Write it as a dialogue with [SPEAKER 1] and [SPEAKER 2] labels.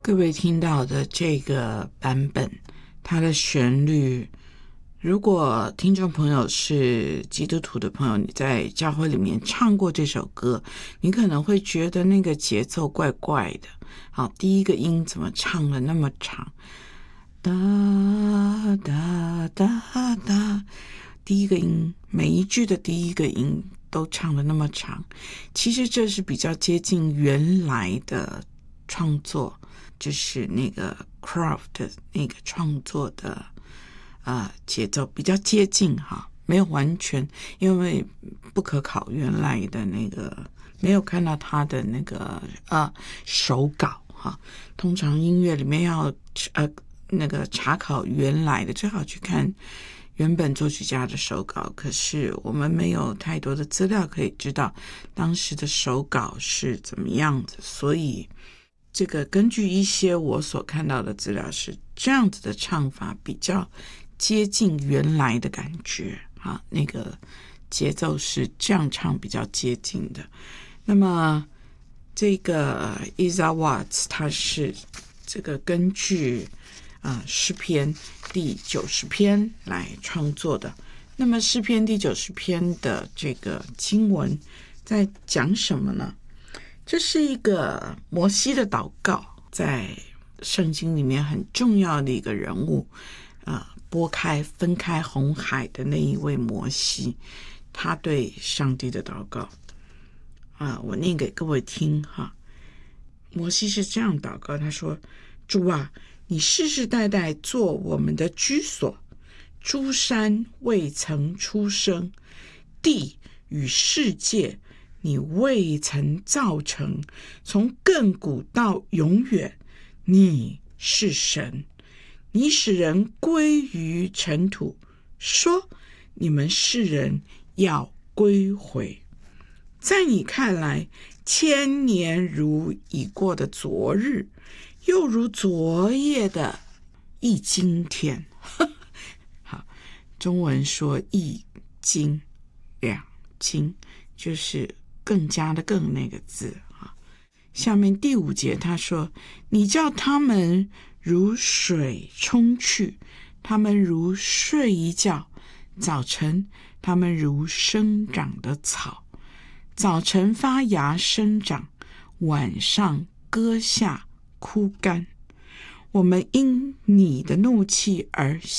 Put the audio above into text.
[SPEAKER 1] 各位听到的这个版本，它的旋律，如果听众朋友是基督徒的朋友，你在教会里面唱过这首歌，你可能会觉得那个节奏怪怪的。好，第一个音怎么唱了那么长？哒哒哒哒，第一个音，每一句的第一个音都唱了那么长。其实这是比较接近原来的创作，就是那个 Croft 的那个创作的节奏比较接近哈，没有完全，因为不可考原来的那个，没有看到他的那个手稿哈。通常音乐里面要那个查考原来的，最好去看原本作曲家的手稿，可是我们没有太多的资料可以知道当时的手稿是怎么样子，所以这个根据一些我所看到的资料是这样子的唱法比较接近原来的感觉啊，那个节奏是这样唱比较接近的。那么这个 Isaiah Watts 他是这个根据诗篇第90篇来创作的。那么诗篇第90篇的这个经文在讲什么呢？这是一个摩西的祷告，在圣经里面很重要的一个人物，分开红海的那一位摩西，他对上帝的祷告我念给各位听哈。摩西是这样祷告，他说：主啊，你世世代代做我们的居所，诸山未曾出生，地与世界你未曾造成，从亘古到永远，你是神。你使人归于尘土，说你们世人要归回。在你看来，千年如已过的昨日，又如昨夜的一今天。好，中文说一今两今，就是更加的更那个字啊。下面第5节他说：你叫他们如水冲去，他们如睡一觉，早晨他们如生长的草，早晨发芽生长，晚上割下枯干。我们因你的怒气而